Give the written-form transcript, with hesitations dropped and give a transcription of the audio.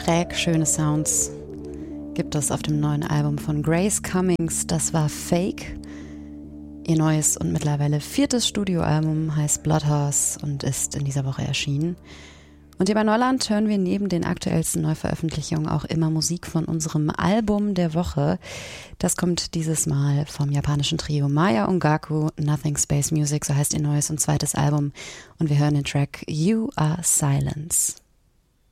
schräg schöne Sounds gibt es auf dem neuen Album von Grace Cummings. Das war Fake. Ihr neues und mittlerweile 4. Studioalbum heißt Bloodhorse und ist in dieser Woche erschienen. Und hier bei Neuland hören wir neben den aktuellsten Neuveröffentlichungen auch immer Musik von unserem Album der Woche. Das kommt dieses Mal vom japanischen Trio Maya Ongaku, Nothing Space Music, so heißt ihr neues und zweites Album. Und wir hören den Track You Are Silence.